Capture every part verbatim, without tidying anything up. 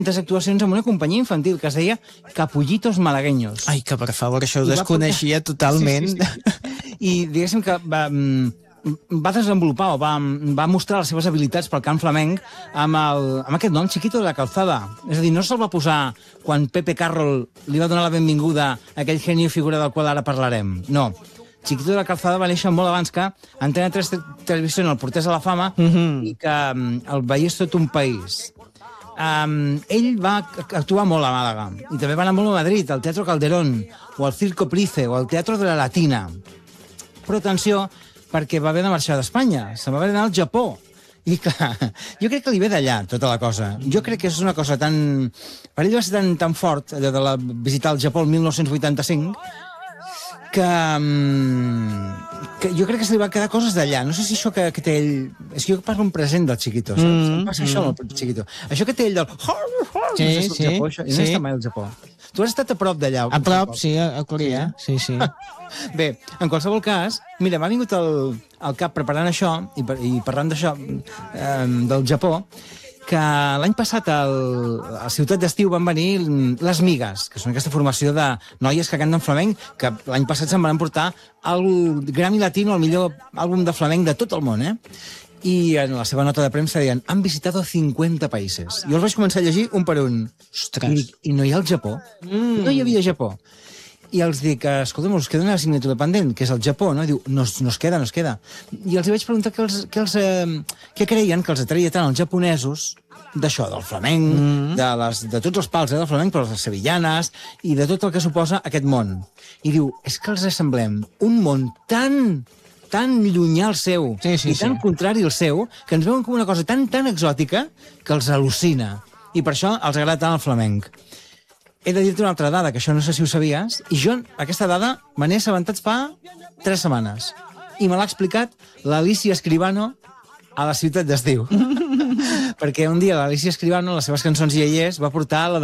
actuacions amb una companyia infantil que es deia Capullitos Malagueños. Ai, que per favor, això ho desconeixia totalment. Sí, sí, sí. I diguéssim que va, va desenvolupar o va, va mostrar les seves habilitats pel cant flamenc amb, el, amb aquest nom, Chiquito de la Calzada. És a dir, no se'l va posar quan Pepe Carroll li va donar la benvinguda a aquell genio figura del qual ara parlarem. No. Chiquito de la Calzada va néixer molt abans que Antena tres Televisió el portés a la fama uh-huh. i que el veiés tot un país. Um, ell va actuar molt a Màlaga i també va anar molt a Madrid, al Teatro Calderón o al Circo Price o al Teatro de la Latina. Però atenció, perquè va haver de marxar d'Espanya, se va haver d'anar al Japó. I clar, jo crec que li ve d'allà tota la cosa. Jo crec que és una cosa tan... Per ell va ser tan, tan fort, allò de la... visitar el Japó el mil nou-cents vuitanta-cinc, que, que jo crec que se li va quedar coses d'allà. No sé si això que, que té ell... És que jo parlo en present del Chiquito, saps? Mm, em passa mm. això amb el Chiquito. Això que té ell del... Sí, no sé si sí, Japó, això. I no sí. Està mai al Japó. Tu has estat a prop d'allà. A prop, sí, a Corea. Sí, sí. Bé, en qualsevol cas, mira, m'ha vingut al, al cap preparant això i, i parlant d'això, eh, del Japó, que l'any passat al, a Ciutat d'Estiu van venir les Migues, que són aquesta formació de noies que canten flamenc, que l'any passat se'n van emportar el Grammy Latino, el millor àlbum de flamenc de tot el món, eh? I en la seva nota de premsa deien han visitado cincuenta països. Jo els vaig començar a llegir un per un. I, i no hi ha el Japó. Mm. No hi havia Japó. I els dic, escolta'm, us queda una assignatura pendent, que és el Japó, no? I diu, no, no es queda, no es queda. I els vaig preguntar què, els, què, els, eh, què creien que els atreia tant els japonesos d'això, del flamenc, mm. de, les, de tots els pals eh, del flamenc, però les sevillanes, i de tot el que suposa aquest món. I diu, és que els assemblem un món tan, tan llunyà al seu, sí, sí, i tan sí. contrari al seu, que ens veuen com una cosa tan, tan exòtica, que els al·lucina. I per això els agrada tant el flamenc. He de dir-te una altra dada, que això no sé si ho sabies, i jo aquesta dada me n'he assabentat fa tres setmanes. I me l'ha explicat l'Alicia Escribano a la Ciutat d'Estiu. Perquè un dia l'Alicia Escribano, les seves cançons i elles, va portar la de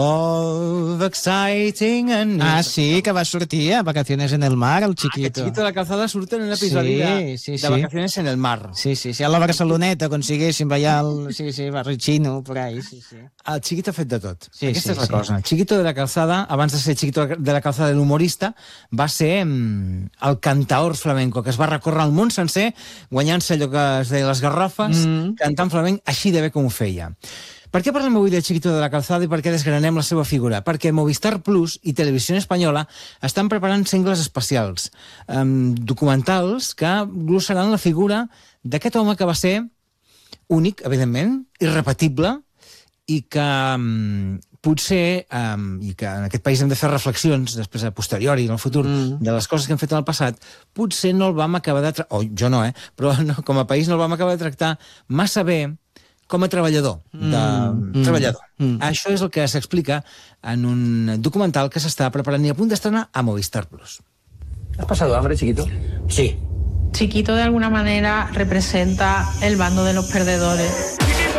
Love, Exciting and... Ah, sí, que va sortir a Vacaciones en el Mar, el Chiquito. Ah, que Chiquito de la Calzada surt en un episodi sí, de, sí, sí. de Vacaciones en el Mar. Sí, sí, sí, a la Barceloneta aconseguéssim ballar el... Sí, sí, Barricino, por ahí, sí, sí. El Chiquito ha fet de tot. Sí, Aquesta sí, és la sí. cosa. Chiquito de la Calzada, abans de ser Chiquito de la Calzada l'humorista, va ser mm, el cantaor flamenco, que es va recórrer al món sencer, guanyant-se allò que es deia les garrofes, mm. cantant flamenc així de bé com ho feia. Per què parlem avui de Chiquito de la Calzada i per què desgranem la seva figura? Perquè Movistar Plus i Televisió Espanyola estan preparant sengles especials, um, documentals que glossaran la figura d'aquest home que va ser únic, evidentment, irrepetible, i que um, potser, um, i que en aquest país hem de fer reflexions, després a posteriori, en el futur, mm. de les coses que hem fet en el passat, potser no el vam acabar de... O jo no, eh? Però no, com a país no el vam acabar de tractar massa bé com a treballador. De... Mm. treballador. Mm. Això és el que s'explica en un documental que s'està preparant i a punt d'estrenar a Movistar Plus. ¿Has pasado hambre, Chiquito? Sí. Chiquito de alguna manera representa el bando de los perdedores.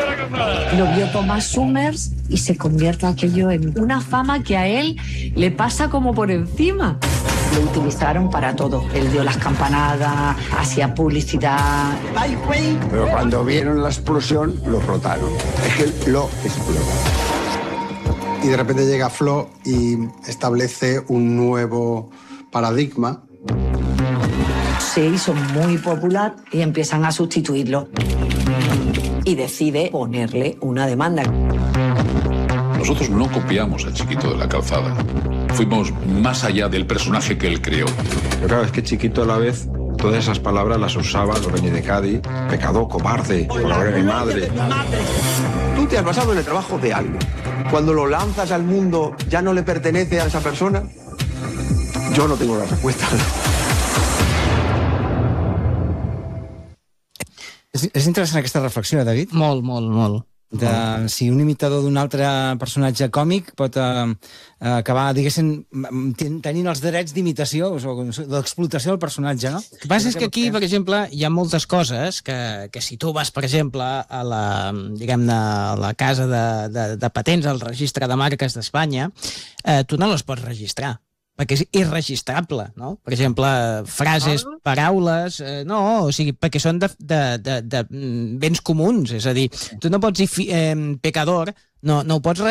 Lo vio Thomas Summers y se convierte aquello en una fama que a él le pasa como por encima. Lo utilizaron para todo. Él dio las campanadas, hacía publicidad. Pero cuando vieron la explosión, lo explotaron. Es que lo explotaron. Y de repente llega Flo y establece un nuevo paradigma. Se hizo muy popular y empiezan a sustituirlo. Y decide ponerle una demanda. Nosotros no copiamos a Chiquito de la Calzada. Fuimos más allá del personaje que él creó. Pero claro, es que Chiquito a la vez, todas esas palabras las usaba Loreñi de Cádiz, pecador, cobarde, por mi madre. Tú te has basado en el trabajo de alguien. Cuando lo lanzas al mundo, ¿ya no le pertenece a esa persona? Yo no tengo la respuesta. És, és interessant aquesta reflexió, eh, David? Molt, molt, molt. De si un imitador d'un altre personatge còmic pot eh, acabar, diguéssim, tenint els drets d'imitació o d'explotació del personatge, no? El que passa és que aquí, per exemple, hi ha moltes coses que, que si tu vas, per exemple, a la, diguem-ne, a la casa de, de, de patents, al registre de marques d'Espanya, eh, tu no les pots registrar, perquè és irregistrable, no? Per exemple, frases, paraules, eh, no, o sigui, perquè són de, de, de, de béns comuns, és a dir, tu no pots dir fi, eh, pecador No, no ho pots